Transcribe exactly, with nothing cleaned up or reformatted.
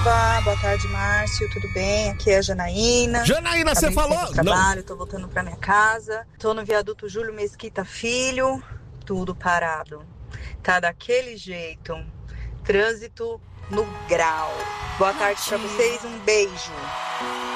Eva, boa tarde, Márcio, tudo bem? Aqui é a Janaína. Janaína, você falou? Não. Trabalho, tô voltando pra minha casa. Tô no viaduto Júlio Mesquita Filho, tudo parado. Tá daquele jeito. Trânsito no grau. Boa tarde pra vocês, um beijo.